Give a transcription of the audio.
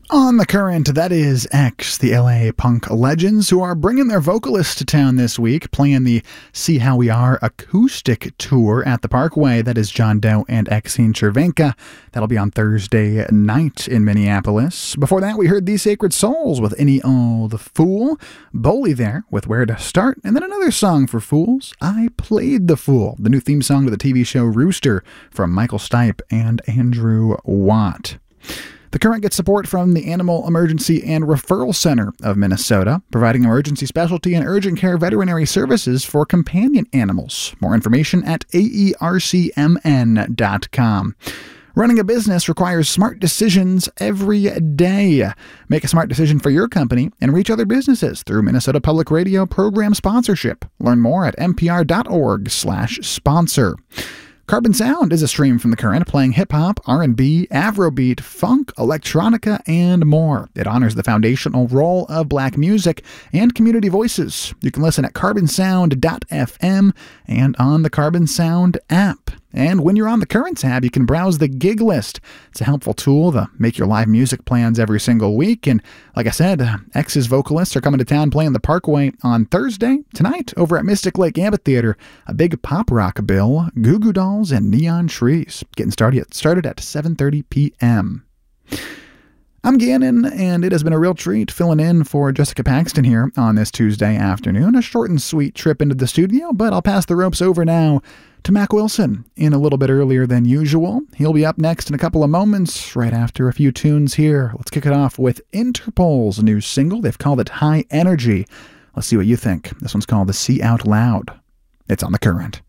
On the Current, that is X, the LA punk legends, who are bringing their vocalists to town this week, playing the See How We Are acoustic tour at the Parkway. That is John Doe and Exene Cervenka. That'll be on Thursday night in Minneapolis. Before that, we heard The Sacred Souls with Any Old Fool, Bowley there with Where to Start, and then another song for Fools, I Played the Fool, the new theme song to the TV show Rooster from Michael Stipe and Andrew Watt. The Current gets support from the Animal Emergency and Referral Center of Minnesota, providing emergency specialty and urgent care veterinary services for companion animals. More information at aercmn.com. Running a business requires smart decisions every day. Make a smart decision for your company and reach other businesses through Minnesota Public Radio program sponsorship. Learn more at npr.org/sponsor. Carbon Sound is a stream from The Current, playing hip-hop, R&B, Afrobeat, funk, electronica, and more. It honors the foundational role of black music and community voices. You can listen at carbonsound.fm and on the Carbon Sound app. And when you're on the Current tab, you can browse the gig list. It's a helpful tool to make your live music plans every single week. And like I said, X's vocalists are coming to town playing the Parkway on Thursday. Tonight, over at Mystic Lake Amphitheater, a big pop rock bill, Goo Goo Dolls and Neon Trees. Getting started at 7:30 p.m. I'm Gannon, and it has been a real treat filling in for Jessica Paxton here on this Tuesday afternoon. A short and sweet trip into the studio, but I'll pass the ropes over now to Mac Wilson in a little bit earlier than usual. He'll be up next in a couple of moments, right after a few tunes here. Let's kick it off with Interpol's new single. They've called it High Energy. Let's see what you think. This one's called The Sea Out Loud. It's on The Current.